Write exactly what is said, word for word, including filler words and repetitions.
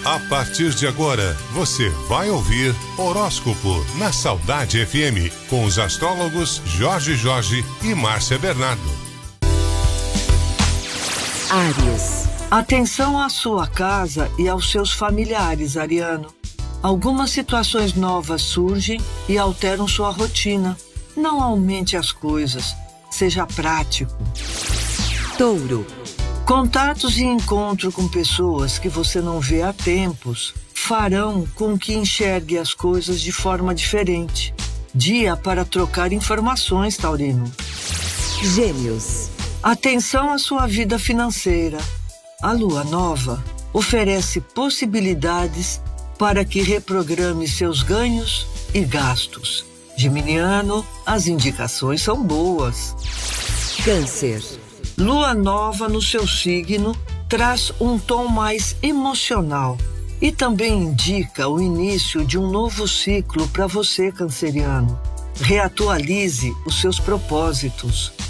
A partir de agora, você vai ouvir Horóscopo na Saudade F M, com os astrólogos Jorge Jorge e Márcia Bernardo. Áries. Atenção à sua casa e aos seus familiares, ariano. Algumas situações novas surgem e alteram sua rotina. Não aumente as coisas, seja prático. Touro. Contatos e encontro com pessoas que você não vê há tempos farão com que enxergue as coisas de forma diferente. Dia para trocar informações, taurino. Gêmeos. Atenção à sua vida financeira. A lua nova oferece possibilidades para que reprograme seus ganhos e gastos. Geminiano, as indicações são boas. Câncer. Lua nova no seu signo traz um tom mais emocional e também indica o início de um novo ciclo para você, canceriano. Reatualize os seus propósitos.